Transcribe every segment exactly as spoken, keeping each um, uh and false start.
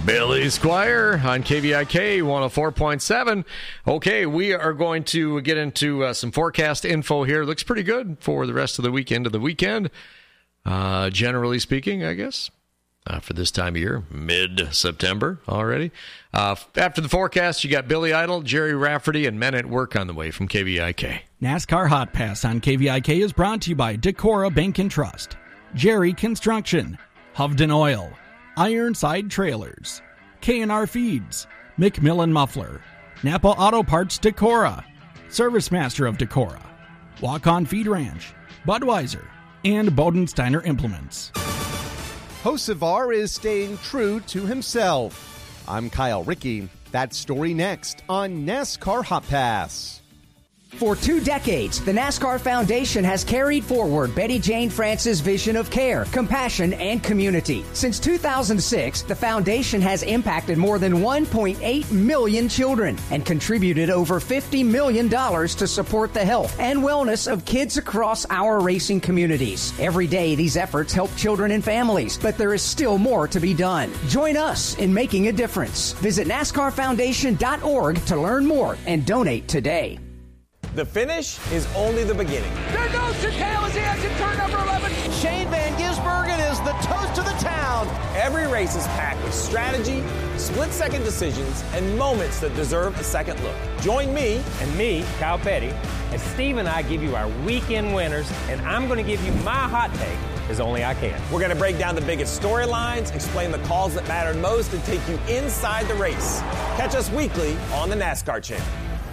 Billy Squire on K V I K one oh four point seven. Okay, we are going to get into uh, some forecast info here. Looks pretty good for the rest of the weekend of the weekend. Uh, generally speaking, I guess, uh, for this time of year, mid-September already. Uh, after the forecast, you got Billy Idol, Jerry Rafferty, and Men at Work on the way from K V I K. NASCAR Hot Pass on K V I K is brought to you by Decorah Bank and Trust, Jerry Construction, Hovden Oil, Ironside Trailers, K and R Feeds, McMillan Muffler, Napa Auto Parts Decorah, Service Master of Decorah, Walk-On Feed Ranch, Budweiser, and Bodensteiner Implements. Hocevar is staying true to himself. I'm Kyle Rickey. That story next on NASCAR Hot Pass. For two decades, the NASCAR Foundation has carried forward Betty Jane France's vision of care, compassion, and community. Since two thousand six, the foundation has impacted more than one point eight million children and contributed over fifty million dollars to support the health and wellness of kids across our racing communities. Every day, these efforts help children and families, but there is still more to be done. Join us in making a difference. Visit NASCAR Foundation dot org to learn more and donate today. The finish is only the beginning. There goes Chicale as he exits turn number eleven. Shane Van Gisbergen is the toast of the town. Every race is packed with strategy, split-second decisions, and moments that deserve a second look. Join me and me, Kyle Petty, as Steve and I give you our weekend winners, and I'm going to give you my hot take as only I can. We're going to break down the biggest storylines, explain the calls that mattered most, and take you inside the race. Catch us weekly on the NASCAR Channel.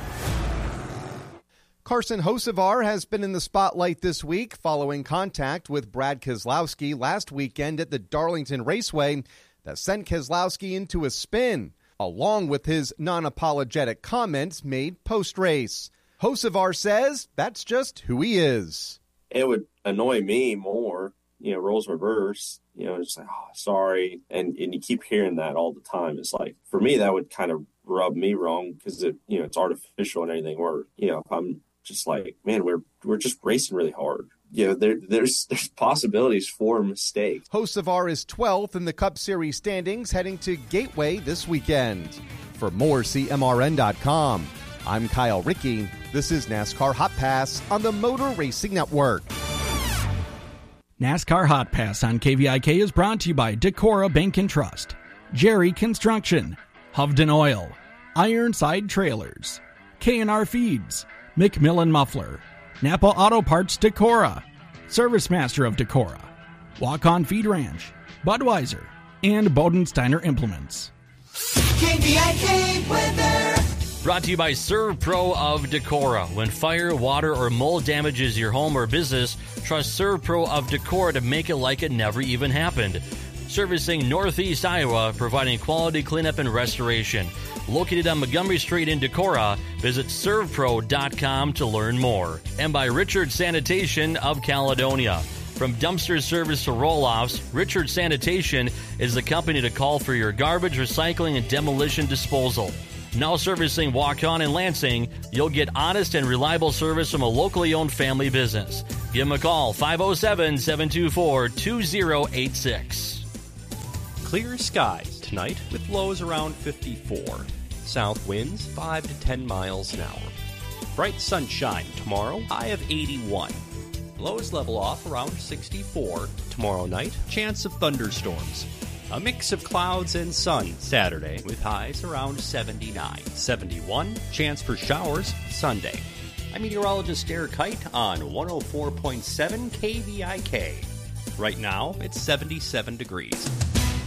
Carson Hocevar has been in the spotlight this week following contact with Brad Keselowski last weekend at the Darlington Raceway that sent Keselowski into a spin, along with his non-apologetic comments made post-race. Hocevar says that's just who he is. It would annoy me more, you know, roles reverse, you know, just like, oh, sorry. And, and you keep hearing that all the time. It's like, for me, that would kind of rub me wrong because, it, you know, it's artificial and everything. Or, you know, if I'm just like, man, we're we're just racing really hard. You know, there, there's there's possibilities for mistakes. Hocevar is twelfth in the Cup Series standings, heading to Gateway this weekend. For more, C M R N dot com. I'm Kyle Rickey. This is NASCAR Hot Pass on the Motor Racing Network. NASCAR Hot Pass on K V I K is brought to you by Decorah Bank and Trust, Jerry Construction, Hovden Oil, Ironside Trailers, K and R Feeds, McMillan Muffler, Napa Auto Parts Decorah, Service Master of Decorah, Walk-On Feed Ranch, Budweiser, and Bodensteiner Implements. K V I K weather. Brought to you by ServPro of Decorah. When fire, water, or mold damages your home or business, trust ServPro of Decorah to make it like it never even happened. Servicing Northeast Iowa, providing quality cleanup and restoration. Located on Montgomery Street in Decorah, visit serve pro dot com to learn more. And by Richard Sanitation of Caledonia. From dumpster service to roll-offs, Richard Sanitation is the company to call for your garbage, recycling, and demolition disposal. Now servicing Walk-On and Lansing, you'll get honest and reliable service from a locally owned family business. Give them a call, five oh seven, seven two four, two oh eight six. Clear skies tonight with lows around fifty-four. South winds five to ten miles an hour. Bright sunshine tomorrow, high of eighty-one. Lows level off around sixty-four. Tomorrow night, chance of thunderstorms. A mix of clouds and sun Saturday with highs around seventy-nine. seventy-one, chance for showers Sunday. I'm meteorologist Eric Height on one oh four point seven K V I K. Right now, it's seventy-seven degrees.